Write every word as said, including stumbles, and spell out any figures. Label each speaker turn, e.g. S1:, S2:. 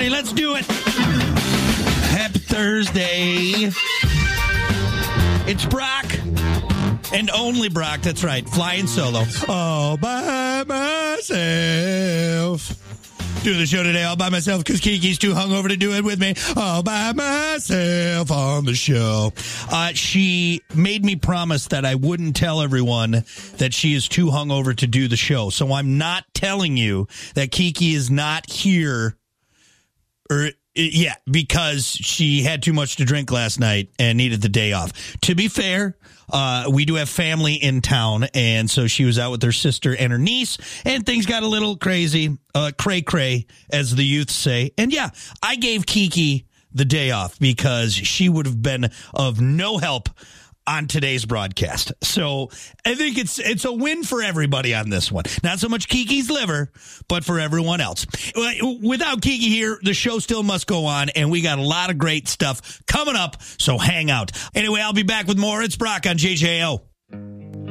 S1: Sorry, let's do it. Happy Thursday. It's Brock. And only Brock, that's right. Flying solo. All by myself. Do the show today all by myself because Kiki's too hungover to do it with me. All by myself on the show. Uh, she made me promise that I wouldn't tell everyone that she is too hungover to do the show. So I'm not telling you that Kiki is not here. Or yeah, because she had too much to drink last night and needed the day off. To be fair, Uh, we do have family in town, and so she was out with her sister and her niece, and things got a little crazy, uh, cray-cray, as the youth say. And yeah, I gave Kiki the day off because she would have been of no help on today's broadcast. So I think it's it's a win for everybody on this one. Not so much Kiki's liver, but for everyone else. Without Kiki here, the show still must go on, and we got a lot of great stuff coming up, so hang out. Anyway, I'll be back with more. It's Brock on J J O.